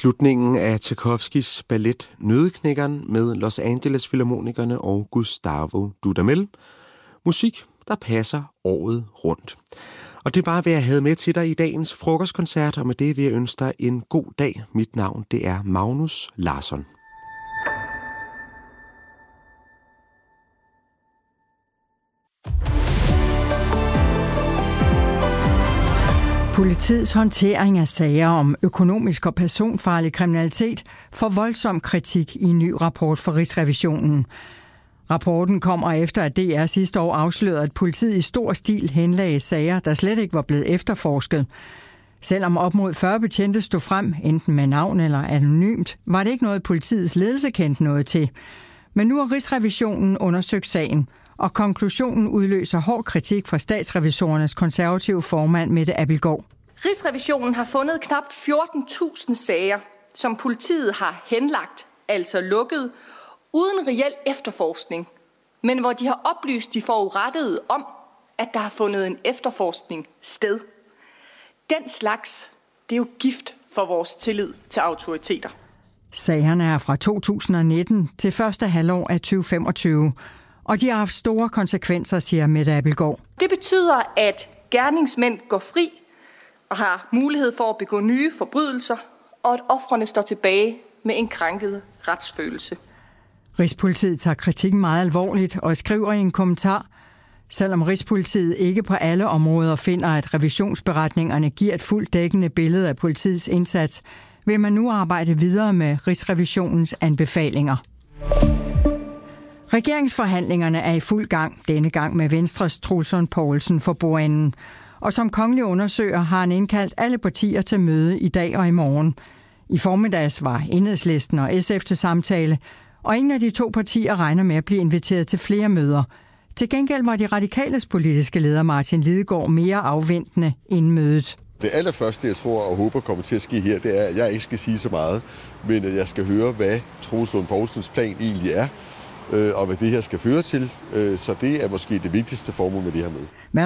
slutningen af Tchaikovskys ballet Nøddeknækkeren med Los Angeles Filharmonikerne og Gustavo Dudamel. Musik, der passer året rundt. Og det var, hvad jeg havde med til dig i dagens frokostkoncert, og med det vil jeg ønske dig en god dag. Mit navn, det er Magnus Larsson. Politiets håndtering af sager om økonomisk og personfarlig kriminalitet får voldsom kritik i en ny rapport fra Rigsrevisionen. Rapporten kommer efter, at DR sidste år afslørede, at politiet i stor stil henlagde sager, der slet ikke var blevet efterforsket. Selvom op mod 40 betjente stod frem, enten med navn eller anonymt, var det ikke noget, politiets ledelse kendte noget til. Men nu har Rigsrevisionen undersøgt sagen, og konklusionen udløser hård kritik fra statsrevisorernes konservative formand Mette Abildgaard. Rigsrevisionen har fundet knap 14.000 sager, som politiet har henlagt, altså lukket, uden reel efterforskning, men hvor de har oplyst de forurettede om, at der har fundet en efterforskning sted. Den slags, det er jo gift for vores tillid til autoriteter. Sagerne er fra 2019 til første halvår af 2025, og de har haft store konsekvenser, siger Mette Abildgaard. Det betyder, at gerningsmænd går fri og har mulighed for at begå nye forbrydelser, og at ofrene står tilbage med en krænket retsfølelse. Rigspolitiet tager kritikken meget alvorligt og skriver i en kommentar, selvom Rigspolitiet ikke på alle områder finder, at revisionsberetningerne giver et fuldt dækkende billede af politiets indsats, vil man nu arbejde videre med Rigsrevisionens anbefalinger. Regeringsforhandlingerne er i fuld gang, denne gang med Venstres Troels Lund Poulsen for bordenden. Og som kongelig undersøger har han indkaldt alle partier til møde i dag og i morgen. I formiddags var Enhedslisten og SF til samtale, og ingen af de to partier regner med at blive inviteret til flere møder. Til gengæld var de radikales politiske leder Martin Lidegaard mere afventende inden mødet. Det allerførste, jeg tror og håber kommer til at ske her, det er, at jeg ikke skal sige så meget, men at jeg skal høre, hvad Troels Lund Poulsens plan egentlig er, og hvad det her skal føre til. Så det er måske det vigtigste formål med det her møde.